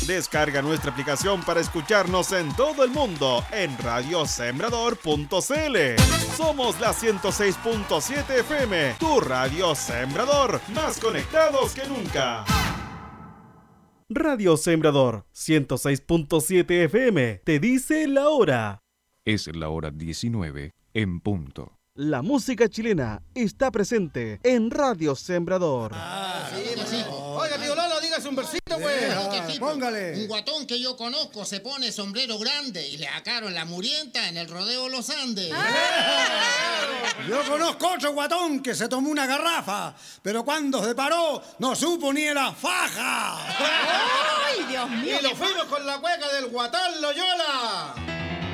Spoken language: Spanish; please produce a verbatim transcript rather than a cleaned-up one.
Descarga nuestra aplicación para escucharnos en todo el mundo en radio sembrador punto c l. Somos la ciento seis punto siete F M, tu radio Sembrador, más conectados que nunca. Radio Sembrador ciento seis punto siete F M te dice la hora. Es la hora diecinueve en punto. La música chilena está presente en Radio Sembrador. Ah, sí, pues sí. Oiga, tío Lolo, dígase un versito, güey. Sí, póngale. Un guatón que yo conozco se pone sombrero grande y le sacaron la murienta en el rodeo Los Andes. ¡Ah! Yo conozco otro guatón que se tomó una garrafa, pero cuando se paró no supo ni la faja. ¡Ay, Dios mío! Y lo fuimos con la cueca del Guatón Loyola.